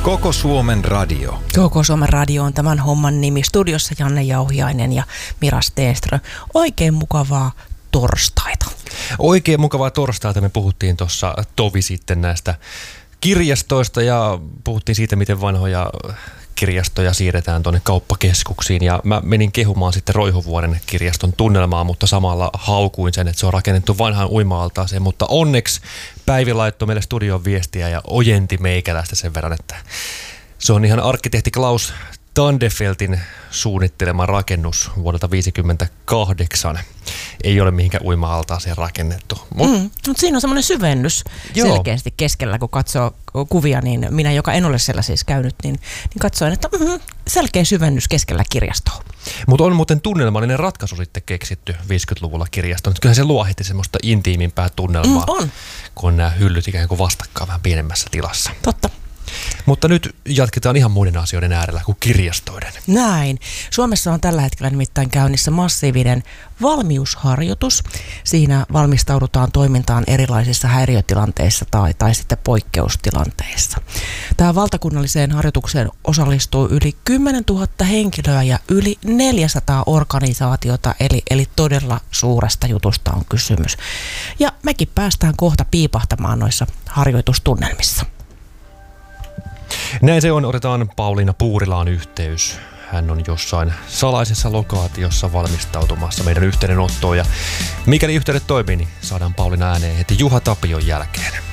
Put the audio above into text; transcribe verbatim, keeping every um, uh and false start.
Koko Suomen radio. Koko Suomen radio on tämän homman nimi. Studiossa Janne Jauhiainen ja Mira Stenström. Oikein mukavaa torstaita. Oikein mukavaa torstaita. Me puhuttiin tuossa tovi sitten näistä kirjastoista ja puhuttiin siitä, miten vanhoja kirjastoja siirretään tuonne kauppakeskuksiin. Ja mä menin kehumaan sitten Roihuvuoren kirjaston tunnelmaa, mutta samalla haukuin sen, että se on rakennettu vanhaan uima-altaaseen. Mutta onneksi Päivi laittoi meille studion viestiä ja ojenti meikäläistä sen verran, että se on ihan arkkitehti Klaus Tandefeltin suunnittelema rakennus vuodelta viisikymmentäkahdeksan. Ei ole mihinkään uima-altaaseen rakennettu. Mut, mm, mutta siinä on semmoinen syvennys joo. selkeästi keskellä, kun katsoo kuvia, niin minä, joka en ole siellä siis käynyt, niin, niin katsoin, että mm, selkeä syvennys keskellä kirjastoa. Mutta on muuten tunnelmallinen ratkaisu sitten keksitty viisikymmentäluvulla kirjastoon. Kyllähän se luohitti semmoista intiimimpää tunnelmaa, mm, on. kun on nämä hyllyt ikään kuin vastakkaan vähän pienemmässä tilassa. Totta. Mutta nyt jatketaan ihan muiden asioiden äärellä kuin kirjastoiden. Näin. Suomessa on tällä hetkellä nimittäin käynnissä massiivinen valmiusharjoitus. Siinä valmistaudutaan toimintaan erilaisissa häiriötilanteissa tai, tai sitten poikkeustilanteissa. Tähän valtakunnalliseen harjoitukseen osallistuu yli kymmenentuhatta henkilöä ja yli neljäsataa organisaatiota, eli, eli todella suuresta jutusta on kysymys. Ja mekin päästään kohta piipahtamaan noissa harjoitustunnelmissa. Näin se on. Otetaan Pauliina Puurilaan yhteys. Hän on jossain salaisessa lokaatiossa valmistautumassa meidän yhteydenottoon. Ja mikäli yhteydet toimii, niin saadaan Pauliina ääneen heti Juha Tapion jälkeen.